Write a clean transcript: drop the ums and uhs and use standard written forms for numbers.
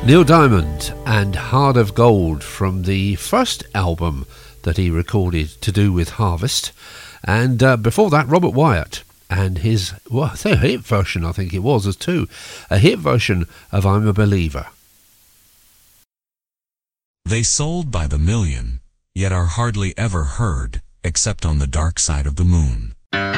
Neil Diamond and Heart of Gold from the first album that he recorded to do with Harvest. And before that, Robert Wyatt and his, well, I say a hit version, I think it was, as too. A hit version of I'm a Believer. They sold by the million, yet are hardly ever heard, except on the dark side of the moon.